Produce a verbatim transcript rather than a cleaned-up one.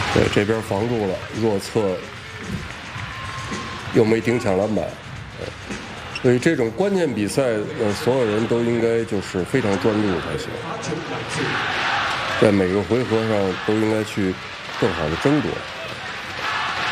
对，这边防住了，弱侧又没顶抢篮板，所以这种关键比赛，呃，所有人都应该就是非常专注才行，在每个回合上都应该去更好的争夺。